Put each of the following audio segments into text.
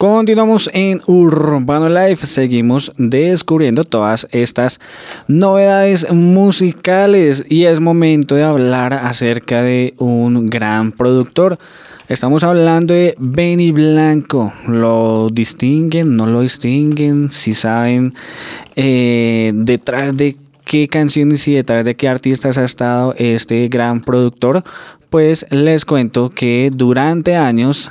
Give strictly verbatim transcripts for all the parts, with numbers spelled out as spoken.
Continuamos en Urbano Life, seguimos descubriendo todas estas novedades musicales y es momento de hablar acerca de un gran productor. Estamos hablando de Benny Blanco. ¿Lo distinguen? ¿No lo distinguen? Si saben eh, detrás de qué canciones y detrás de qué artistas ha estado este gran productor, pues les cuento que durante años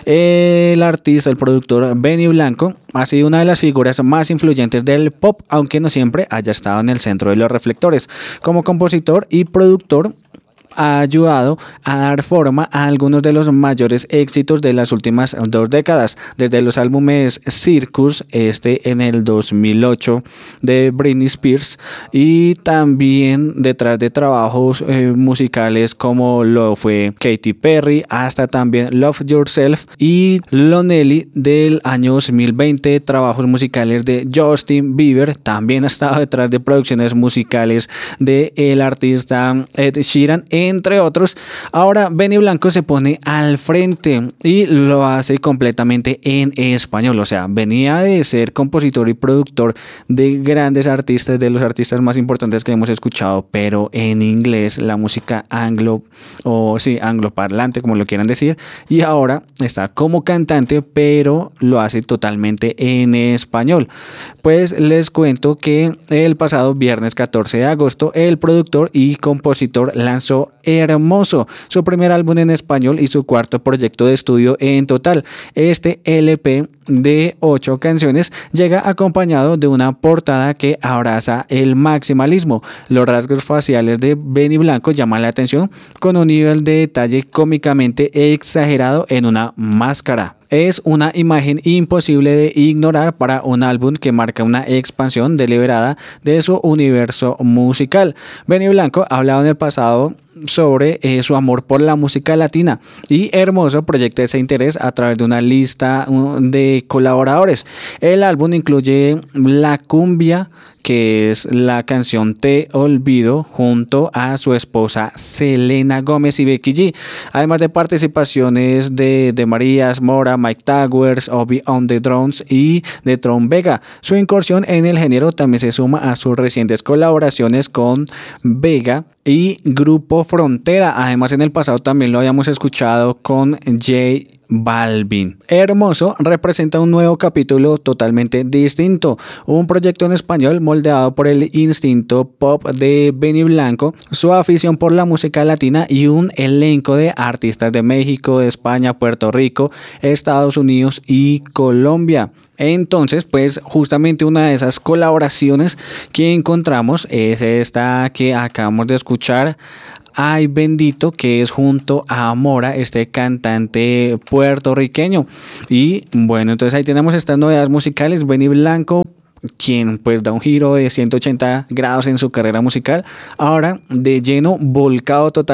el artista, el productor Benny Blanco ha sido una de las figuras más influyentes del pop, aunque no siempre haya estado en el centro de los reflectores. Como compositor y productor ha ayudado a dar forma a algunos de los mayores éxitos de las últimas dos décadas, desde los álbumes Circus, este en el dos mil ocho de Britney Spears, y también detrás de trabajos eh, musicales como lo fue Katy Perry, hasta también Love Yourself y Lonely del año dos mil veinte, trabajos musicales de Justin Bieber. También ha estado detrás de producciones musicales de el artista Ed Sheeran, entre otros. Ahora Benny Blanco se pone al frente y lo hace completamente en español. O sea, venía de ser compositor y productor de grandes artistas, de los artistas más importantes que hemos escuchado, pero en inglés, la música anglo o sí, angloparlante, como lo quieran decir, y ahora está como cantante, pero lo hace totalmente en español. Pues les cuento que el pasado viernes catorce de agosto el productor y compositor lanzó Hermoso, su primer álbum en español y su cuarto proyecto de estudio en total. Este L P de ocho canciones llega acompañado de una portada que abraza el maximalismo. Los rasgos faciales de Benny Blanco llaman la atención con un nivel de detalle cómicamente exagerado en una máscara. Es una imagen imposible de ignorar para un álbum que marca una expansión deliberada de su universo musical. Benny Blanco ha hablado en el pasado sobre eh, su amor por la música latina y Hermoso proyecta ese interés a través de una lista um, de colaboradores. El álbum incluye La Cumbia, que es la canción Te Olvido, junto a su esposa Selena Gómez y Becky G, además de participaciones de, de Marías Mora, Mike Towers, Obi on the Drums y de Tron Vega. Su incursión en el género también se suma a sus recientes colaboraciones con Vega y Grupo Frontera. Además, en el pasado también lo habíamos escuchado con J Balvin. Hermoso representa un nuevo capítulo totalmente distinto, un proyecto en español moldeado por el instinto pop de Benny Blanco, su afición por la música latina y un elenco de artistas de México, de España, Puerto Rico, Estados Unidos y Colombia. Entonces, pues justamente una de esas colaboraciones que encontramos es esta que acabamos de escuchar, Ay Bendito, que es junto a Mora, este cantante puertorriqueño. Y bueno, entonces ahí tenemos estas novedades musicales. Benny Blanco, quien pues da un giro de ciento ochenta grados en su carrera musical, ahora de lleno volcado total